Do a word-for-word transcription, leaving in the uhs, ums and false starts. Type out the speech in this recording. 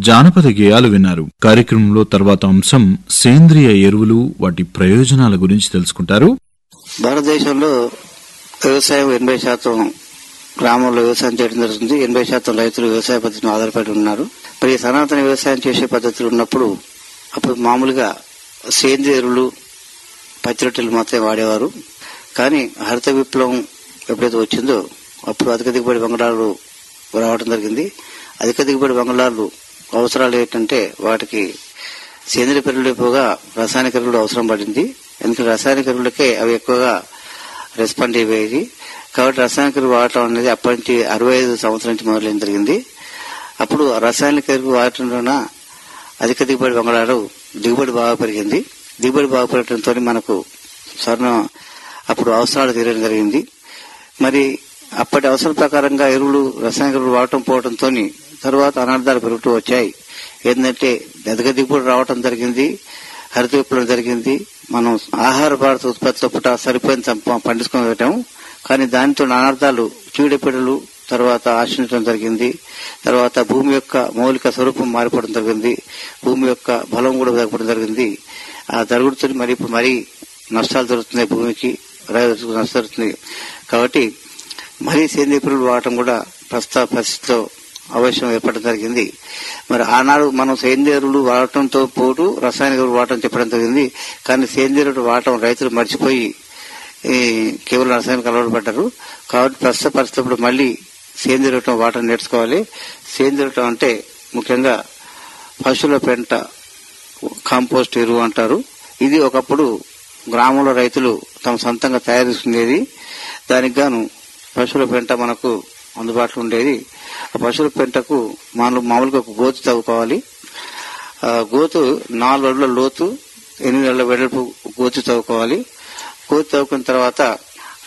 జానపద గేయాలు విన్నారు. కార్యక్రమంలో తర్వాత అంశం సేంద్రియ ఎరువులు, వాటి ప్రయోజనాల గురించి తెలుసుకుంటారు. భారతదేశంలో వ్యవసాయం ఎనభై శాతం గ్రామంలో వ్యవసాయం చేయడం జరుగుతుంది. ఎనభై శాతం రైతులు వ్యవసాయ పద్ధతిని ఆధారపడి ఉన్నారు. మరి సనాతన వ్యవసాయం చేసే పద్ధతులు ఉన్నప్పుడు అప్పుడు మామూలుగా సేంద్రియ ఎరువులు, పచ్చి రొట్టెలు మాత్రమే వాడేవారు. కానీ హరిత విప్లవం ఎప్పుడైతే వచ్చిందో అప్పుడు అధిక దిగుబడి బంగాళాలు రావడం జరిగింది. అధిక దిగుబడి బంగాళాలు అవసరాలు ఏంటంటే వాటికి సేంద్రియ ఎరువులు ఎక్కువగా రసాయనిక ఎరువులు అవసరం పడింది. ఎందుకంటే రసాయనిక ఎరువులకే అవి ఎక్కువగా రెస్పాండ్ అయ్యేవి. కాబట్టి రసాయనిక ఎరువు వాడటం అనేది అప్పటి నుంచి అరవై ఐదు సంవత్సరం నుంచి మొదలైన జరిగింది. అప్పుడు రసాయనిక ఎరువు వాడటం వలన అధిక దిగుబడి బంగాళాలు దిగుబడి బాగా పెరిగింది. దిగుబడి బాగా పెరగడంతో మనకు స్వర్ణ అప్పుడు అవసరాలు తీరడం జరిగింది. మరి అప్పటి అవసరం ప్రకారంగా ఎరువులు రసాయనిక ఎరువులు వాడటం పోవడంతో తర్వాత అనర్థాలు పెరుగుతూ వచ్చాయి. ఏంటంటే అధిక దిగుబడి రావటం జరిగింది, హరిత విప్లవం జరిగింది. మనం ఆహార పదార్థ ఉత్పత్తిలో పుట్ట సరిపోయిన పండించుకొని పెట్టాము. కానీ దానితో అనర్థాలు చీడపీడలు తర్వాత ఆశ్రయించడం జరిగింది. తర్వాత భూమి యొక్క మౌలిక స్వరూపం మారిపోవడం జరిగింది. భూమి యొక్క బలం కూడా తగ్గడం జరిగింది. ఆ జరుగుతుంది మరి ఇప్పుడు మరీ నష్టాలు జరుగుతున్నాయి, భూమికి రైతులకు నష్టం జరుగుతుంది. కాబట్టి మరీ సేంద్రియ ఎరువులు వాడటం కూడా ప్రస్తుత పరిస్థితిలో అవసరం ఏర్పడడం జరిగింది. మరి ఆనాడు మనం సేంద్రియ ఎరువులు వాడటంతో పోటు రసాయనిక ఎరువులు వాడటం చెప్పడం జరిగింది. కానీ సేంద్రియ ఎరువులు వాడటం రైతులు మర్చిపోయి కేవలం రసాయనిక అలవాటు పడ్డారు. కాబట్టి ప్రస్తుత పరిస్థితుల్లో మళ్లీ సేంద్రియ ఎరువులు వాడటం నేర్చుకోవాలి. సేంద్రియ ఎరువు అంటే ముఖ్యంగా పశువుల పెంట, కాంపోస్ట్ ఎరువు అంటారు. ఇది ఒకప్పుడు గ్రామంలో రైతులు తమ సొంతంగా తయారు చేసుకునేది. దానికి గాను పశువుల పెంట మనకు అందుబాటులో ఉండేది. ఆ పశువుల పెంటకు మనం మామూలుగా ఒక గోతు తవ్వుకోవాలి. ఆ గోతు నాలుగు అడుగుల లోతు, ఎనిమిది అడుగుల వెడల్పు గోతు తవ్వుకోవాలి. గోతు తవ్వుకున్న తర్వాత